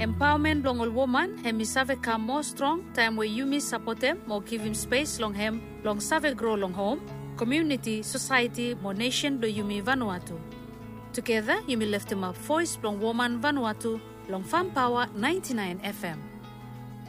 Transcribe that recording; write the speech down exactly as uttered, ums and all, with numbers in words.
Empowerment long all woman, hemi save come more strong, time where you miss support them, more give him space long him, long save grow long home, community, society, more nation do Yumi Vanuatu. Together, Yumi lift him up voice long woman Vanuatu, long Farm Power ninety-nine F M.